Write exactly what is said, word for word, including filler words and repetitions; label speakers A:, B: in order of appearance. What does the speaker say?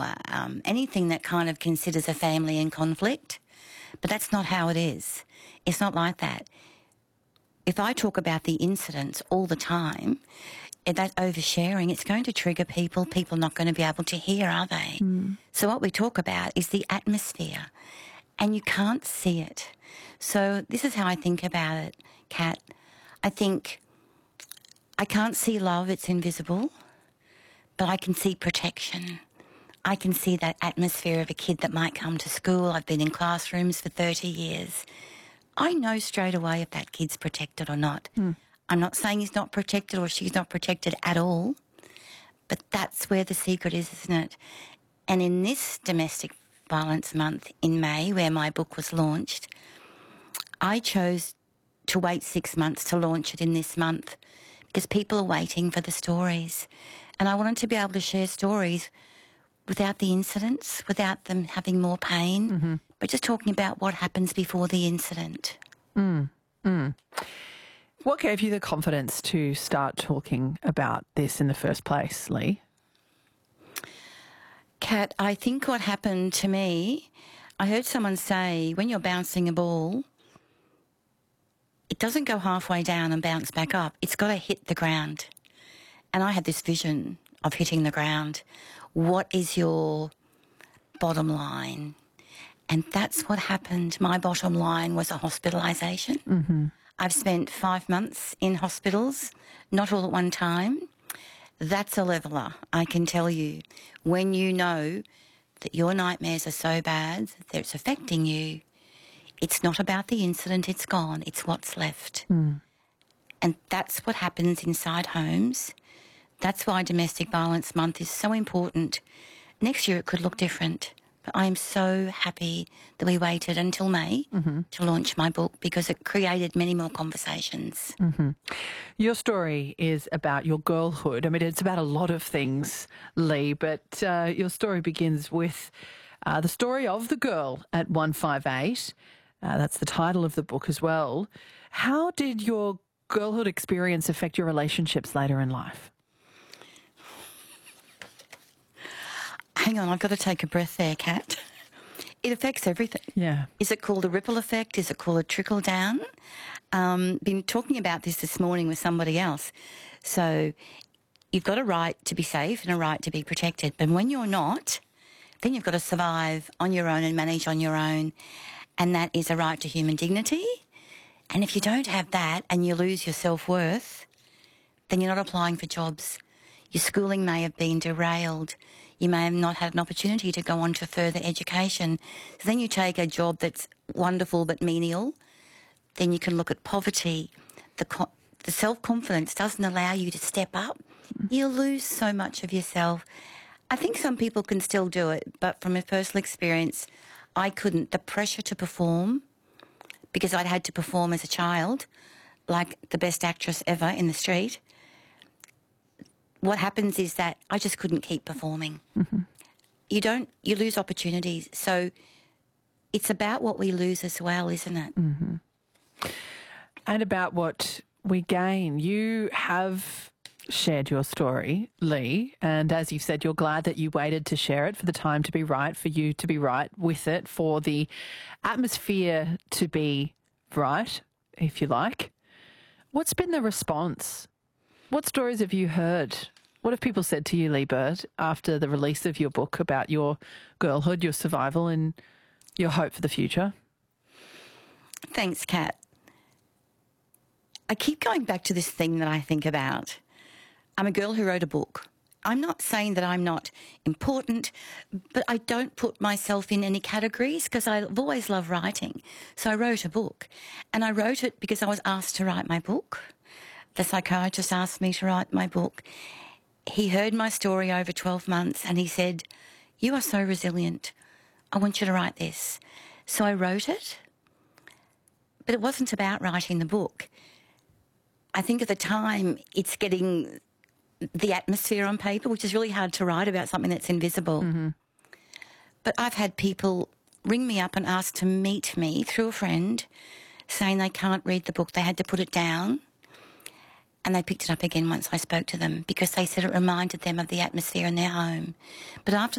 A: or um, anything that kind of considers a family in conflict. But that's not how it is. It's not like that. If I talk about the incidents all the time, that oversharing, it's going to trigger people. People are not going to be able to hear, are they? Mm. So what we talk about is the atmosphere, and you can't see it. So this is how I think about it, Kat. I think I can't see love, it's invisible, but I can see protection. I can see that atmosphere of a kid that might come to school. I've been in classrooms for thirty years. I know straight away if that kid's protected or not. Mm. I'm not saying he's not protected or she's not protected at all, but that's where the secret is, isn't it? And in this Domestic Violence Month in May, where my book was launched, I chose to wait six months to launch it in this month because people are waiting for the stories. And I wanted to be able to share stories without the incidents, without them having more pain, mm-hmm. but just talking about what happens before the incident.
B: Mm, mm. What gave you the confidence to start talking about this in the first place, Lee?
A: Kat, I think what happened to me, I heard someone say, when you're bouncing a ball, it doesn't go halfway down and bounce back up. It's got to hit the ground. And I had this vision of hitting the ground. What is your bottom line? And that's what happened. My bottom line was a hospitalisation. Mm-hmm. I've spent five months in hospitals, not all at one time. That's a leveller, I can tell you. When you know that your nightmares are so bad that it's affecting you, it's not about the incident, it's gone, it's what's left. Mm. And that's what happens inside homes. That's why Domestic Violence Month is so important. Next year it could look different. But I am so happy that we waited until May mm-hmm. to launch my book because it created many more conversations.
B: Mm-hmm. Your story is about your girlhood. I mean, it's about a lot of things, Lee, but uh, your story begins with uh, the story of the girl at one five eight. Uh, that's the title of the book as well. How did your girlhood experience affect your relationships later in life?
A: Hang on, I've got to take a breath there, Kat. It affects everything.
B: Yeah.
A: Is it called a ripple effect? Is it called a trickle down? Um, been talking about this this morning with somebody else. So you've got a right to be safe and a right to be protected. But when you're not, then you've got to survive on your own and manage on your own. And that is a right to human dignity. And if you don't have that and you lose your self-worth, then you're not applying for jobs. Your schooling may have been derailed. You may have not had an opportunity to go on to further education. So then you take a job that's wonderful but menial. Then you can look at poverty. The, co- the self-confidence doesn't allow you to step up. You'll lose so much of yourself. I think some people can still do it, but from a personal experience, I couldn't. The pressure to perform, because I'd had to perform as a child, like the best actress ever in the street, what happens is that I just couldn't keep performing. Mm-hmm. You don't, you lose opportunities. So it's about what we lose as well, isn't it?
B: Mm-hmm. And about what we gain. You have shared your story, Lee, and as you've said, you're glad that you waited to share it, for the time to be right, for you to be right with it, for the atmosphere to be right, if you like. What's been the response? What stories have you heard? What have people said to you, Lee Bird, after the release of your book about your girlhood, your survival and your hope for the future?
A: Thanks, Kat. I keep going back to this thing that I think about. I'm a girl who wrote a book. I'm not saying that I'm not important, but I don't put myself in any categories because I've always loved writing. So I wrote a book, and I wrote it because I was asked to write my book. The psychiatrist asked me to write my book. He heard my story over twelve months and he said, "You are so resilient. I want you to write this." So I wrote it, but it wasn't about writing the book. I think at the time it's getting the atmosphere on paper, which is really hard to write about something that's invisible. Mm-hmm. But I've had people ring me up and ask to meet me through a friend, saying they can't read the book. They had to put it down. And they picked it up again once I spoke to them because they said it reminded them of the atmosphere in their home. But after